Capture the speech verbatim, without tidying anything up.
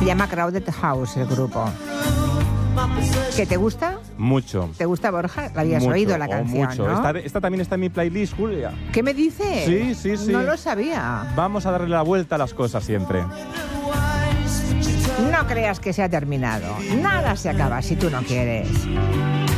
Se llama Crowded House el grupo. ¿Qué te gusta? Mucho. ¿Te gusta, Borja? La habías mucho, oído la oh, canción, mucho. ¿no? Esta, esta también está en mi playlist, Julia. ¿Qué me dices? Sí, sí, sí. No lo sabía. Vamos a darle la vuelta a las cosas siempre. No creas que se ha terminado. Nada se acaba si tú no quieres.